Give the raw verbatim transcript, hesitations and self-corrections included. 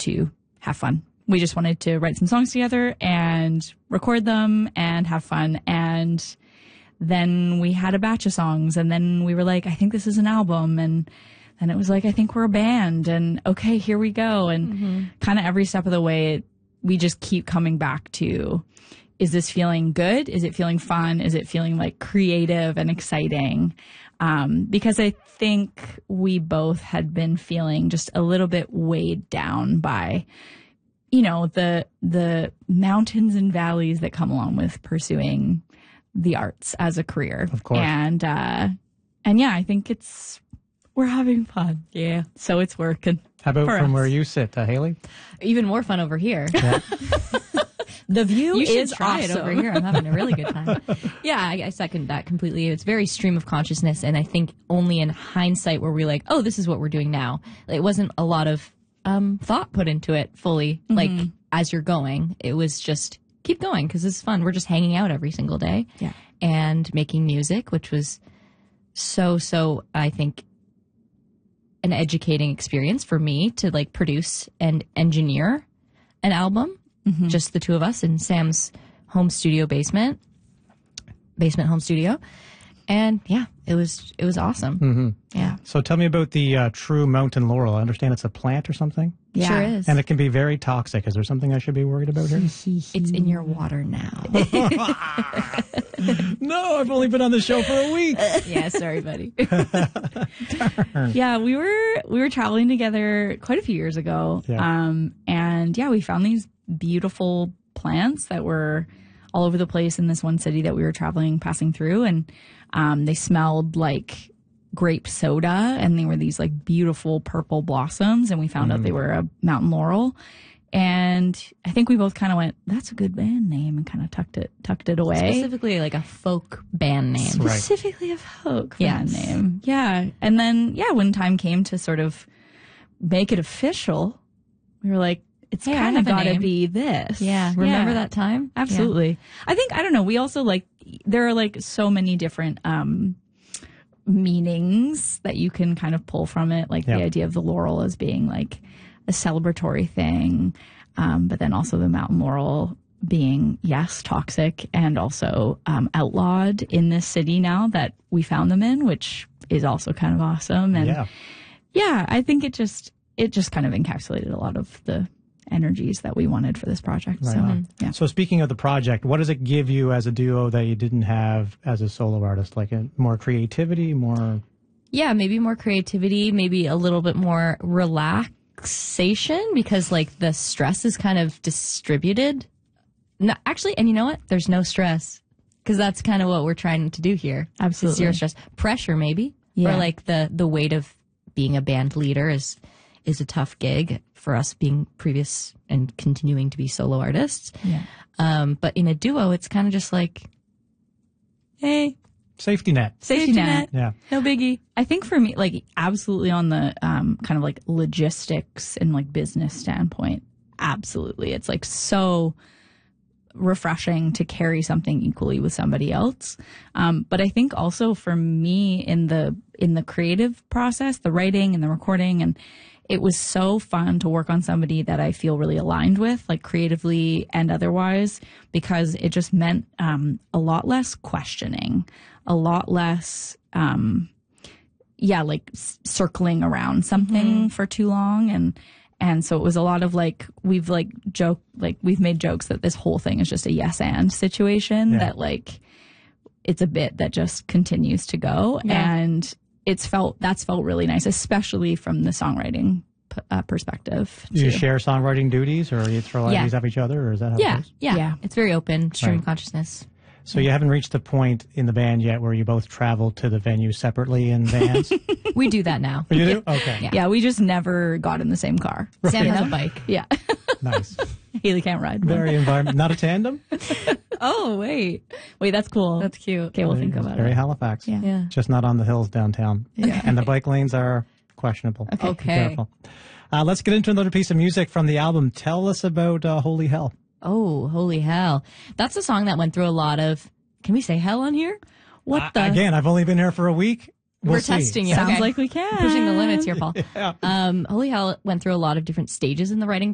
to have fun. We just wanted to write some songs together and record them and have fun. And then we had a batch of songs, and then we were like, I think this is an album. And then it was like, I think we're a band, and okay, here we go. And mm-hmm. kind of every step of the way, it, we just keep coming back to, is this feeling good? Is it feeling fun? Is it feeling like creative and exciting? Um, because I think we both had been feeling just a little bit weighed down by, you know, the, the mountains and valleys that come along with pursuing the arts as a career. Of course. And, uh, and yeah, I think it's, we're having fun. Yeah. So it's working. How about from us. where you sit, uh, Haley? Even more fun over here. Yeah. The view you is should try awesome. it over here. I'm having a really good time. Yeah, I, I second that completely. It's very stream of consciousness, and I think only in hindsight were we like, oh, this is what we're doing now. It wasn't a lot of um, thought put into it fully, mm-hmm. like as you're going. It was just keep going because it's fun. We're just hanging out every single day yeah. and making music, which was so, so, I think, an educating experience for me to like produce and engineer an album. Mm-hmm. Just the two of us in Sam's home studio basement, basement home studio. And yeah, it was, it was awesome. Mm-hmm. Yeah. So tell me about the uh, true mountain laurel. I understand it's a plant or something. Yeah. Sure is. And it can be very toxic. Is there something I should be worried about here? It's in your water now. No, I've only been on the show for a week. Yeah, sorry, buddy. Yeah, we were, we were traveling together quite a few years ago. Yeah. Um, and yeah, we found these beautiful plants that were all over the place in this one city that we were traveling, passing through. And um, they smelled like grape soda, and they were these like beautiful purple blossoms. And we found mm. out they were a mountain laurel. And I think we both kind of went, that's a good band name, and kind of tucked it, tucked it away. Specifically like a folk band name. Right. Specifically a folk yes. band name. Yeah. And then, yeah, when time came to sort of make it official, we were like, it's hey, kind of got to name. be this. Yeah. Remember yeah. that time? Absolutely. Yeah. I think, I don't know, we also like, there are like so many different um, meanings that you can kind of pull from it. Like yeah. the idea of the laurel as being like a celebratory thing. Um, but then also the mountain laurel being, yes, toxic and also um, outlawed in this city now that we found them in, which is also kind of awesome. And yeah, yeah I think it just, it just kind of encapsulated a lot of the energies that we wanted for this project. Right so, on. yeah. So speaking of the project, what does it give you as a duo that you didn't have as a solo artist? Like a, more creativity, more... Yeah, maybe more creativity, maybe a little bit more relaxation, because like the stress is kind of distributed. No, actually, and you know what? There's no stress, because that's kind of what we're trying to do here. Absolutely. Zero stress. Pressure, maybe. Yeah. Or like the, the weight of being a band leader is is a tough gig for us, being previous and continuing to be solo artists. Yeah. Um, but in a duo, it's kind of just like, hey, Safety net. Safety, Safety net. net. Yeah. No biggie. I think for me, like absolutely on the um, kind of like logistics and like business standpoint, absolutely. It's like so refreshing to carry something equally with somebody else. Um, but I think also for me in the in the creative process, the writing and the recording, and it was so fun to work on somebody that I feel really aligned with, like creatively and otherwise, because it just meant um, a lot less questioning, a lot less, um, yeah, like s- circling around something mm-hmm. for too long. And and so it was a lot of like, we've like joke, like we've made jokes that this whole thing is just a yes and situation, yeah. that like it's a bit that just continues to go. Yeah. And it's felt, that's felt really nice, especially from the songwriting p- uh, perspective. Do you too. share songwriting duties, or you throw Yeah. ideas at each other, or is that how yeah, it goes? yeah, Yeah. It's very open, stream Right. of consciousness. So you haven't reached the point in the band yet where you both travel to the venue separately in vans? We do that now. Oh, you do? Okay. Yeah. Yeah, we just never got in the same car. Sam You has know? a bike. Yeah. Nice. Haley can't ride. one. Very environment. Not a tandem? Oh, wait. Wait, that's cool. That's cute. Okay, we'll think It's about Very it. Halifax. Yeah. Yeah. Just not on the hills downtown. Yeah. And the bike lanes are questionable. Okay. Be careful. Uh, let's get into another piece of music from the album. Tell us about uh, Holy Hell. Oh, holy hell. That's a song that went through a lot of, can we say hell on here? What Uh, the? Again, I've only been here for a week. We'll We're see. testing you. Sounds Okay. like we can. Pushing the limits here, Paul. Yeah. Um, Holy Hell went through a lot of different stages in the writing